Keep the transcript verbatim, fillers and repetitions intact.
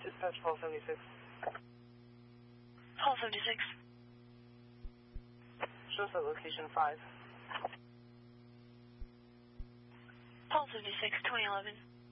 Dispatch, Hall seventy-six. Hall seventy-six. Shows at location five. Hall seventy-six, twenty eleven.